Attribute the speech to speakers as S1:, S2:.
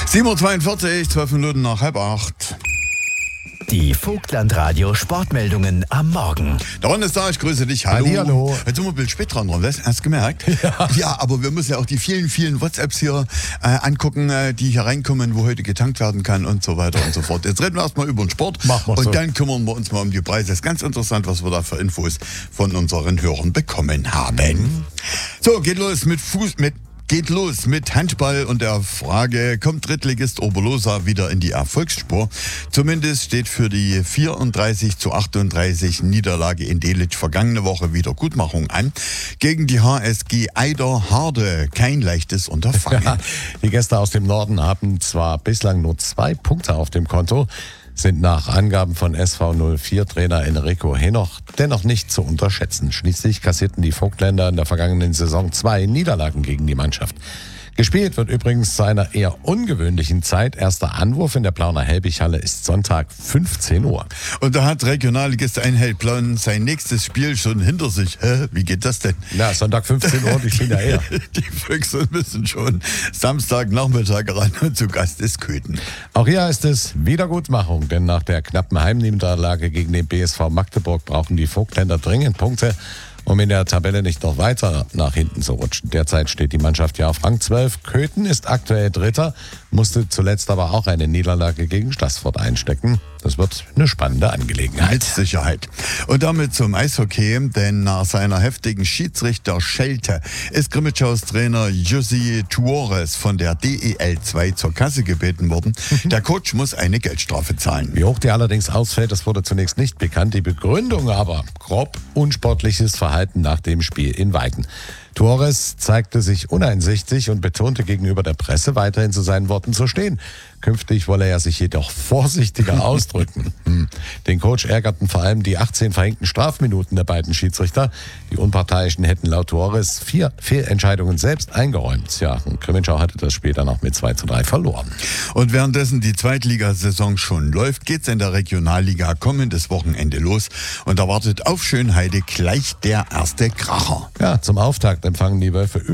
S1: 7:42, 12 Minuten nach 7:30.
S2: Die Vogtland-Radio Sportmeldungen am Morgen.
S1: Der Ron ist da, ich grüße dich. Hallo.
S3: Hallo.
S1: Jetzt sind wir ein bisschen spät dran, hast du gemerkt? Ja, aber wir müssen ja auch die vielen, vielen WhatsApps hier angucken, die hier reinkommen, wo heute getankt werden kann und so weiter und so fort. Jetzt reden wir erstmal über den Sport und dann kümmern wir uns mal um die Preise. Das ist ganz interessant, was wir da für Infos von unseren Hörern bekommen haben. So, geht los mit Handball und der Frage, kommt Drittligist Oberlosa wieder in die Erfolgsspur? Zumindest steht für die 34:38 Niederlage in Delitzsch vergangene Woche Wiedergutmachung an. Gegen die HSG Eiderharde kein leichtes Unterfangen.
S3: Die Gäste aus dem Norden haben zwar bislang nur 2 Punkte auf dem Konto, sind nach Angaben von SV04-Trainer Enrico Henoch dennoch nicht zu unterschätzen. Schließlich kassierten die Vogtländer in der vergangenen Saison 2 Niederlagen gegen die Mannschaft. Gespielt wird übrigens zu einer eher ungewöhnlichen Zeit. Erster Anwurf in der Plauner Helbig-Halle ist Sonntag 15 Uhr.
S1: Und da hat Regionalligist Einheldplauen sein nächstes Spiel schon hinter sich. Wie geht das denn?
S3: Ja, Sonntag 15 Uhr, die spielen ja eher.
S1: Die Füchse müssen schon Samstagnachmittag ran und zu Gast ist Köthen.
S3: Auch hier heißt es Wiedergutmachung, denn nach der knappen Heimniederlage gegen den BSV Magdeburg brauchen die Vogtländer dringend Punkte, um in der Tabelle nicht noch weiter nach hinten zu rutschen. Derzeit steht die Mannschaft ja auf Rang 12. Köthen ist aktuell Dritter, musste zuletzt aber auch eine Niederlage gegen Stassfurt einstecken. Das wird eine spannende Angelegenheit.
S1: Mit Sicherheit. Und damit zum Eishockey, denn nach seiner heftigen Schiedsrichter-Schelte ist Grimmitschau's Trainer Jussi Tuores von der DEL 2 zur Kasse gebeten worden. Der Coach muss eine Geldstrafe zahlen.
S3: Wie hoch die allerdings ausfällt, das wurde zunächst nicht bekannt. Die Begründung aber grob unsportliches Verhalten nach dem Spiel in Weiken. Tuores zeigte sich uneinsichtig und betonte gegenüber der Presse, weiterhin zu seinen Worten zu stehen. Künftig wolle er sich jedoch vorsichtiger ausdrücken. Den Coach ärgerten vor allem die 18 verhängten Strafminuten der beiden Schiedsrichter. Die Unparteiischen hätten laut Tuores 4 Fehlentscheidungen selbst eingeräumt. Ja, und Grimmitschau hatte das Spiel dann auch mit 2:3 verloren.
S1: Und währenddessen die Zweitligasaison schon läuft, geht's in der Regionalliga kommendes Wochenende los. Und da wartet auf Schönheide gleich der erste Kracher.
S3: Ja, zum Auftakt empfangen die Wölfe